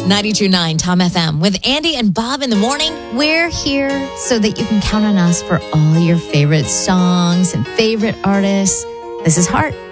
92.9 Tom FM with Andy and Bob in the morning. We're here so that you can count on us for all your favorite songs and favorite artists. This is Heart.